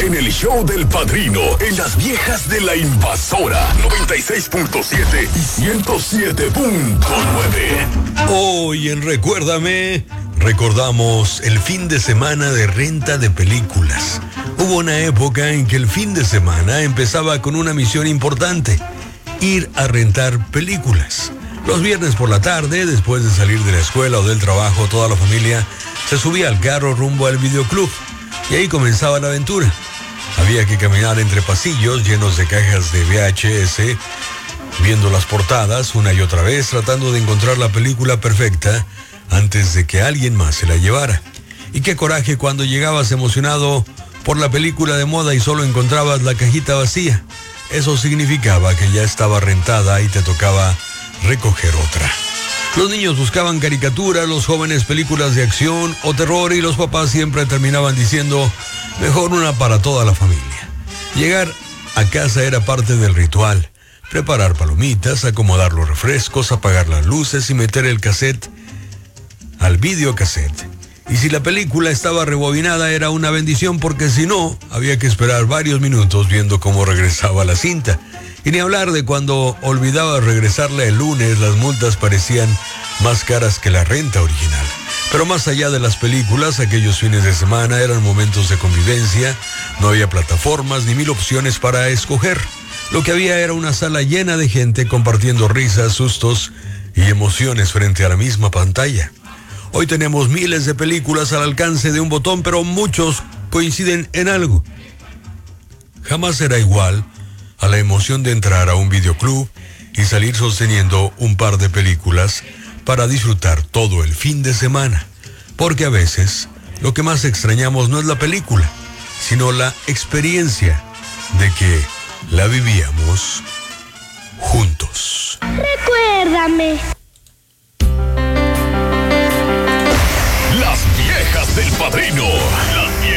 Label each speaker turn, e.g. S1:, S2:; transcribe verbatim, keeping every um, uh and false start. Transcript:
S1: en el show del Padrino, en las viejas de la Invasora, noventa y seis punto siete y ciento siete punto nueve.
S2: Hoy en Recuérdame, recordamos el fin de semana de renta de películas. Hubo una época en que el fin de semana empezaba con una misión importante: ir a rentar películas. Los viernes por la tarde, después de salir de la escuela o del trabajo, toda la familia se subía al carro rumbo al videoclub y ahí comenzaba la aventura. Había que caminar entre pasillos llenos de cajas de V H S, viendo las portadas una y otra vez, tratando de encontrar la película perfecta antes de que alguien más se la llevara. Y qué coraje cuando llegabas emocionado por la película de moda y solo encontrabas la cajita vacía. Eso significaba que ya estaba rentada y te tocaba recoger otra. Los niños buscaban caricaturas, los jóvenes películas de acción o terror, y los papás siempre terminaban diciendo: mejor una para toda la familia. Llegar a casa era parte del ritual: preparar palomitas, acomodar los refrescos, apagar las luces y meter el cassette al videocassette. Y si la película estaba rebobinada era una bendición, porque si no, había que esperar varios minutos viendo cómo regresaba la cinta. Y ni hablar de cuando olvidabas regresarla el lunes, las multas parecían más caras que la renta original. Pero más allá de las películas, aquellos fines de semana eran momentos de convivencia. No había plataformas ni mil opciones para escoger. Lo que había era una sala llena de gente compartiendo risas, sustos y emociones frente a la misma pantalla. Hoy tenemos miles de películas al alcance de un botón, pero muchos coinciden en algo: jamás será igual a la emoción de entrar a un videoclub y salir sosteniendo un par de películas para disfrutar todo el fin de semana. Porque a veces lo que más extrañamos no es la película, sino la experiencia de que la vivíamos juntos.
S3: Recuérdame.